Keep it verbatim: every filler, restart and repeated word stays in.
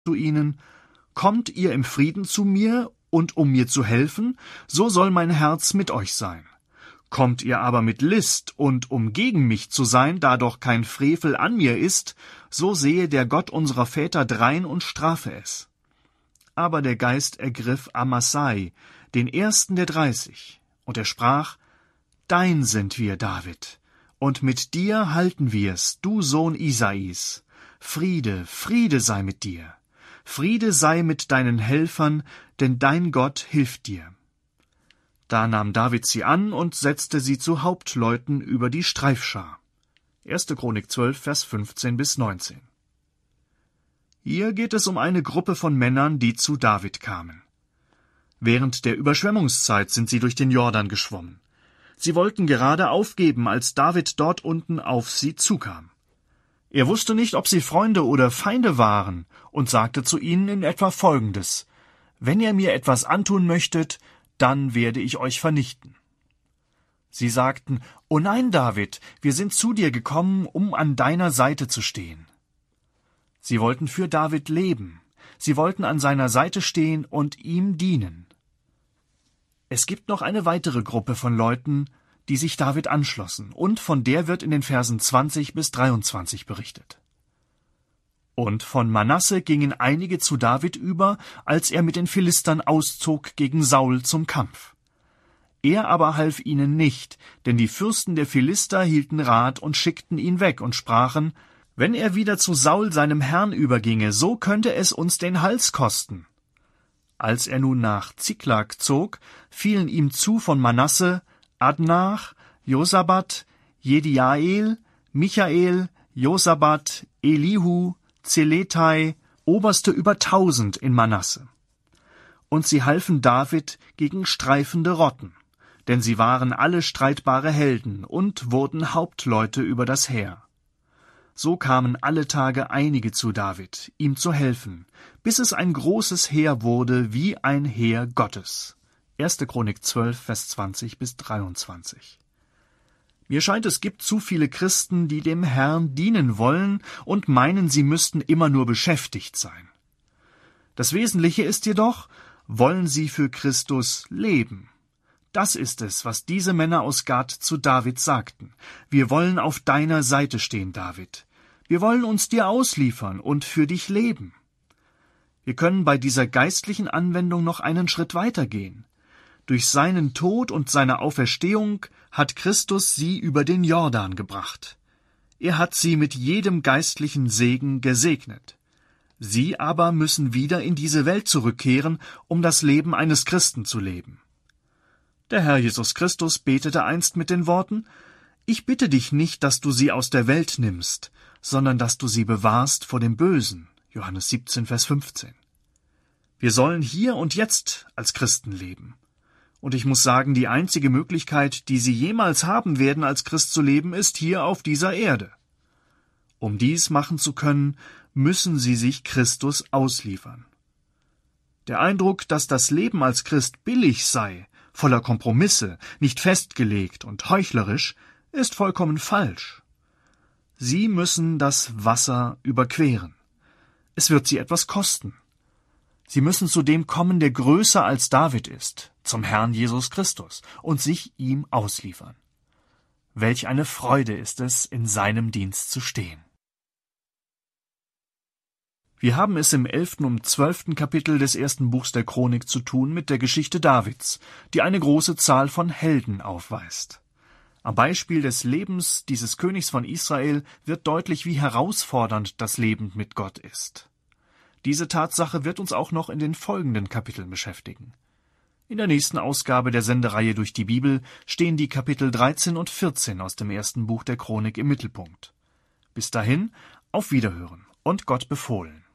zu ihnen: Kommt ihr im Frieden zu mir und um mir zu helfen, so soll mein Herz mit euch sein. Kommt ihr aber mit List und um gegen mich zu sein, da doch kein Frevel an mir ist, so sehe der Gott unserer Väter drein und strafe es. Aber der Geist ergriff Amasai, den ersten der dreißig, und er sprach: Dein sind wir, David, und mit dir halten wir's, du Sohn Isais. Friede, Friede sei mit dir. Friede sei mit deinen Helfern, denn dein Gott hilft dir. Da nahm David sie an und setzte sie zu Hauptleuten über die Streifschar. erste Chronik zwölf, Vers fünfzehn bis neunzehn. Hier geht es um eine Gruppe von Männern, die zu David kamen. Während der Überschwemmungszeit sind sie durch den Jordan geschwommen. Sie wollten gerade aufgeben, als David dort unten auf sie zukam. Er wusste nicht, ob sie Freunde oder Feinde waren, und sagte zu ihnen in etwa Folgendes: Wenn ihr mir etwas antun möchtet, dann werde ich euch vernichten. Sie sagten: O nein, David, wir sind zu dir gekommen, um an deiner Seite zu stehen. Sie wollten für David leben. Sie wollten an seiner Seite stehen und ihm dienen. Es gibt noch eine weitere Gruppe von Leuten, die sich David anschlossen, und von der wird in den Versen zwanzig bis dreiundzwanzig berichtet. Und von Manasse gingen einige zu David über, als er mit den Philistern auszog gegen Saul zum Kampf. Er aber half ihnen nicht, denn die Fürsten der Philister hielten Rat und schickten ihn weg und sprachen: Wenn er wieder zu Saul seinem Herrn überginge, so könnte es uns den Hals kosten. Als er nun nach Ziklag zog, fielen ihm zu von Manasse Adnach, Josabat, Jediael, Michael, Josabat, Elihu, Zeletai, Oberste über tausend in Manasse. Und sie halfen David gegen streifende Rotten, denn sie waren alle streitbare Helden und wurden Hauptleute über das Heer. So kamen alle Tage einige zu David, ihm zu helfen, bis es ein großes Heer wurde wie ein Heer Gottes. erste Chronik zwölf, Vers zwanzig bis dreiundzwanzig. Mir scheint, es gibt zu viele Christen, die dem Herrn dienen wollen und meinen, sie müssten immer nur beschäftigt sein. Das Wesentliche ist jedoch, wollen sie für Christus leben. Das ist es, was diese Männer aus Gad zu David sagten. Wir wollen auf deiner Seite stehen, David. Wir wollen uns dir ausliefern und für dich leben. Wir können bei dieser geistlichen Anwendung noch einen Schritt weitergehen. Durch seinen Tod und seine Auferstehung hat Christus sie über den Jordan gebracht. Er hat sie mit jedem geistlichen Segen gesegnet. Sie aber müssen wieder in diese Welt zurückkehren, um das Leben eines Christen zu leben. Der Herr Jesus Christus betete einst mit den Worten: Ich bitte dich nicht, dass du sie aus der Welt nimmst, sondern dass du sie bewahrst vor dem Bösen. Johannes siebzehn, Vers fünfzehn. Wir sollen hier und jetzt als Christen leben. Und ich muss sagen, die einzige Möglichkeit, die Sie jemals haben werden, als Christ zu leben, ist hier auf dieser Erde. Um dies machen zu können, müssen Sie sich Christus ausliefern. Der Eindruck, dass das Leben als Christ billig sei, voller Kompromisse, nicht festgelegt und heuchlerisch, ist vollkommen falsch. Sie müssen das Wasser überqueren. Es wird Sie etwas kosten. Sie müssen zu dem kommen, der größer als David ist, zum Herrn Jesus Christus, und sich ihm ausliefern. Welch eine Freude ist es, in seinem Dienst zu stehen. Wir haben es im elften und zwölften Kapitel des ersten Buchs der Chronik zu tun mit der Geschichte Davids, die eine große Zahl von Helden aufweist. Am Beispiel des Lebens dieses Königs von Israel wird deutlich, wie herausfordernd das Leben mit Gott ist. Diese Tatsache wird uns auch noch in den folgenden Kapiteln beschäftigen. In der nächsten Ausgabe der Sendereihe durch die Bibel stehen die Kapitel dreizehn und vierzehn aus dem ersten Buch der Chronik im Mittelpunkt. Bis dahin, auf Wiederhören und Gott befohlen.